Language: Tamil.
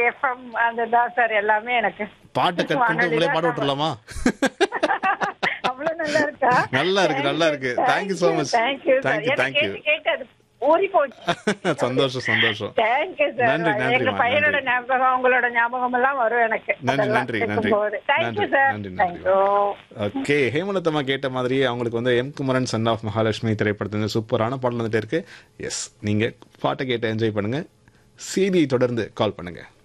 எஃப்எம் அதுதான் சார் எல்லாமே எனக்கு. பாட்டை கட் பண்ணிட்டு உங்களே பாட விட்டுறலாமா? அவ்வளவு நல்லா இருக்கா? நல்லா இருக்கு, நல்லா இருக்கு. Thank you so much. Thank you thank you, thank you. கேட்டு அது ஊறி போச்சு. சந்தோஷம், சந்தோஷம். Thank you sir. நன்றி, நன்றி, எங்க பையனோட ஞாபகம் உங்களோட ஞாபகம் எல்லாம் வரும் எனக்கு. நன்றி, நன்றி, நன்றி. Thank you sir. நன்றி, நன்றி. ஓகே, ஹேமலதம்மா கேட்ட மாதிரி அவங்களுக்கு வந்து M Kumaran son of Mahalakshmi திரைப்படத்துல சூப்பரான பாடல் வந்துட்டே இருக்கு. எஸ், நீங்க பாட்டை கேட்டு என்ஜாய் பண்ணுங்க. செய்தியை தொடர்ந்து கால் பண்ணுங்க.